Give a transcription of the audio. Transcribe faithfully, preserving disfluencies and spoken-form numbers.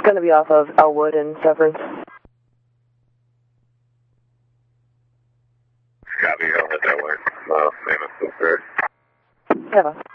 going to be off of Elwood and Severance. Copy, I'll hit that way. Uh, same as Silver. Eva.